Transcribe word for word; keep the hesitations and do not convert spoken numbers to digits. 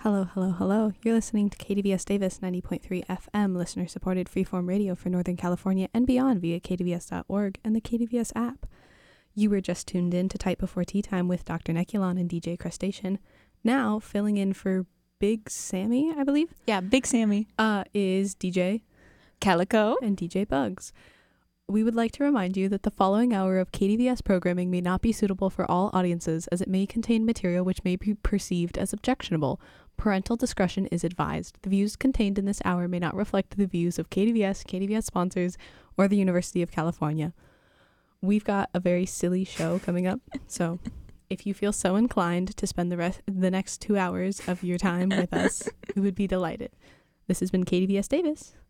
Hello, hello, hello. You're listening to K D V S Davis ninety point three F M, listener-supported freeform radio for Northern California and beyond via K D V S dot org and the K D V S app. You were just tuned in to Type Before Tea Time with Doctor Neculon and D J Crustacean. Now, filling in for Big Sammy, I believe, Yeah, Big Sammy. uh, is D J Calico. and D J Bugs. We would like to remind you that the following hour of K D V S programming may not be suitable for all audiences, as it may contain material which may be perceived as objectionable. Parental discretion is advised. The views contained in this hour may not reflect the views of K D V S, K D V S sponsors, or the University of California. We've got a very silly show coming up, so if you feel so inclined to spend the rest, the next two hours of your time with us, we would be delighted. This has been K D V S Davis.